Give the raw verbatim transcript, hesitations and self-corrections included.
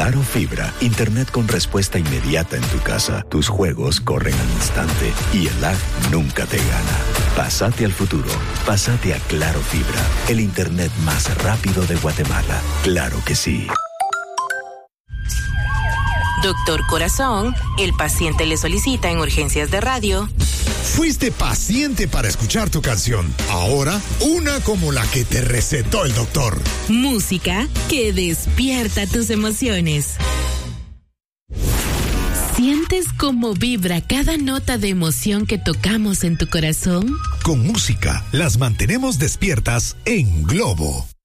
Claro Fibra, internet con respuesta inmediata en tu casa. Tus juegos corren al instante y el lag nunca te gana. Pásate al futuro. Pásate a Claro Fibra, el internet más rápido de Guatemala. Claro que sí. Doctor Corazón, el paciente le solicita en urgencias de radio. Fuiste paciente para escuchar tu canción. Ahora, una como la que te recetó el doctor. Música que despierta tus emociones. ¿Sientes cómo vibra cada nota de emoción que tocamos en tu corazón? Con música, las mantenemos despiertas en Globo.